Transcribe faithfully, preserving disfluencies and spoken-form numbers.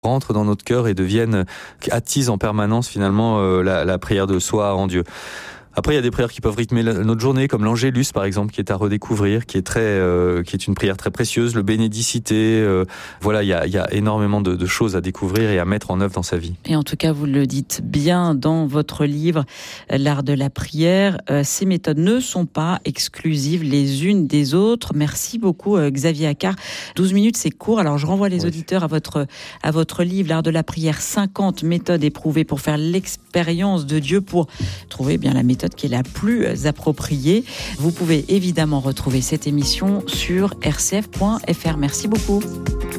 rentrent dans notre cœur et deviennent, attisent en permanence finalement euh, la, la prière de soi en Dieu. Après, il y a des prières qui peuvent rythmer notre journée, comme l'Angélus, par exemple, qui est à redécouvrir, qui est très, euh, qui est une prière très précieuse, le Bénédicité. Euh, voilà, il y a, il y a énormément de, de choses à découvrir et à mettre en œuvre dans sa vie. Et en tout cas, vous le dites bien dans votre livre, L'art de la prière. Euh, ces méthodes ne sont pas exclusives les unes des autres. Merci beaucoup, euh, Xavier Accart. douze minutes, c'est court. Alors, je renvoie les oui. auditeurs à votre, à votre livre, L'art de la prière, cinquante méthodes éprouvées pour faire l'expérience de Dieu, pour trouver bien la méthode qui est la plus appropriée. Vous pouvez évidemment retrouver cette émission sur r c f point f r. Merci beaucoup.